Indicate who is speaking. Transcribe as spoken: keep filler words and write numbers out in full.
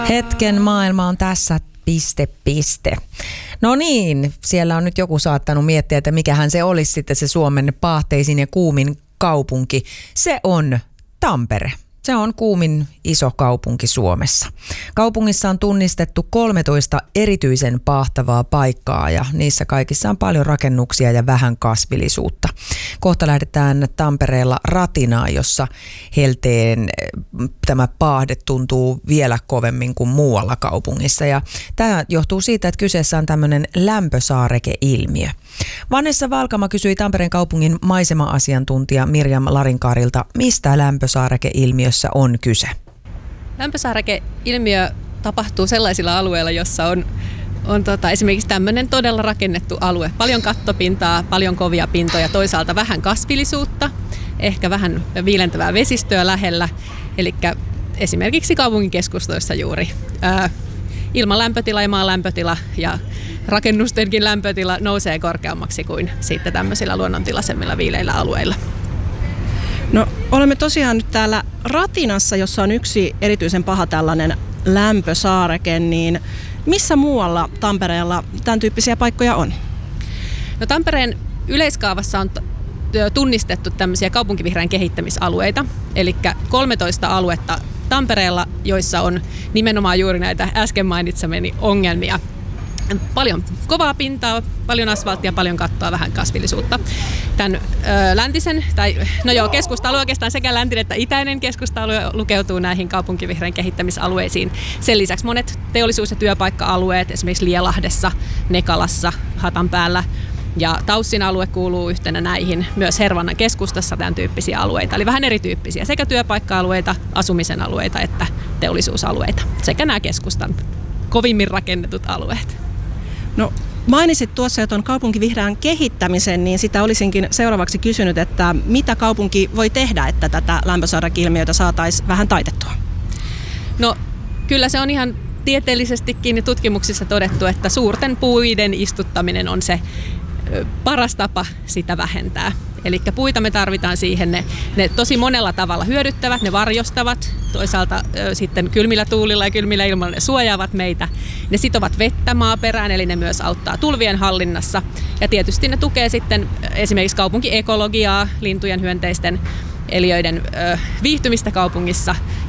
Speaker 1: Hetken maailma on tässä, piste, piste. No niin, siellä on nyt joku saattanut miettiä, että mikähän se olisi sitten se Suomen paahteisin ja kuumin kaupunki. Se on Tampere. Se on kuumin iso kaupunki Suomessa. Kaupungissa on tunnistettu kolmetoista erityisen paahtavaa paikkaa ja niissä kaikissa on paljon rakennuksia ja vähän kasvillisuutta. Kohta lähdetään Tampereella ratinaan, jossa helteen tämä paahde tuntuu vielä kovemmin kuin muualla kaupungissa. Ja tämä johtuu siitä, että kyseessä on tämmöinen lämpösaareke-ilmiö. Vanessa Valkama kysyi Tampereen kaupungin maisema-asiantuntija Mirjam Larinkaarilta, mistä lämpösaareke-ilmiössä on kyse.
Speaker 2: Lämpösaareke-ilmiö tapahtuu sellaisilla alueilla, jossa on, on tota, esimerkiksi tämmöinen todella rakennettu alue. Paljon kattopintaa, paljon kovia pintoja, toisaalta vähän kasvillisuutta, ehkä vähän viilentävää vesistöä lähellä. Eli esimerkiksi kaupungin keskustoissa juuri. Ää, ilman lämpötila ja maan lämpötila ja rakennustenkin lämpötila nousee korkeammaksi kuin sitten tämmöisillä luonnontilaisemmilla viileillä alueilla.
Speaker 3: No, olemme tosiaan nyt täällä Ratinassa, jossa on yksi erityisen paha tällainen lämpösaareke, niin missä muualla Tampereella tämän tyyppisiä paikkoja on?
Speaker 2: No, Tampereen yleiskaavassa on tunnistettu tämmöisiä kaupunkivihreän kehittämisalueita, eli kolmetoista aluetta Tampereella, joissa on nimenomaan juuri näitä äsken mainitsemani ongelmia. Paljon kovaa pintaa, paljon asfalttia, paljon kattoa, vähän kasvillisuutta. Tämän ö, läntisen, tai no joo, keskusta-alue oikeastaan sekä läntinen että itäinen keskusta-alue lukeutuu näihin kaupunkivihreän kehittämisalueisiin. Sen lisäksi monet teollisuus- ja työpaikka-alueet, esimerkiksi Lielahdessa, Nekalassa, Hatanpäällä ja Taussin alue kuuluu yhtenä näihin. Myös Hervannan keskustassa tämän tyyppisiä alueita, eli vähän erityyppisiä, sekä työpaikka-alueita, asumisen alueita että teollisuusalueita, sekä nämä keskustan kovimmin rakennetut alueet.
Speaker 3: No, mainitsit tuossa jo tuon kaupunkivihreän kehittämisen, niin sitä olisinkin seuraavaksi kysynyt, että mitä kaupunki voi tehdä, että tätä lämpösaareke-ilmiötä saataisiin vähän taitettua?
Speaker 2: No, kyllä se on ihan tieteellisestikin ja tutkimuksissa todettu, että suurten puiden istuttaminen on se paras tapa sitä vähentää. Eli puita me tarvitaan siihen, ne, ne tosi monella tavalla hyödyttävät, ne varjostavat, toisaalta ö, sitten kylmillä tuulilla ja kylmillä ilmoilla ne suojaavat meitä. Ne sitovat vettä maaperään, eli ne myös auttaa tulvien hallinnassa. Ja tietysti ne tukee sitten esimerkiksi kaupunkiekologiaa, lintujen, hyönteisten, eliöiden ö, viihtymistä kaupungissa